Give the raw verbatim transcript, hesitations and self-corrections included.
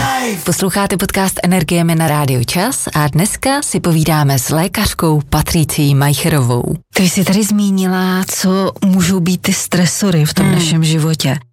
Posloucháte podcast Energiemi na Rádiu Čas a dneska si povídáme s lékařkou Patricií Majcherovou. Ty jsi tady zmínila, co můžou být ty stresory v tom hmm. našem životě.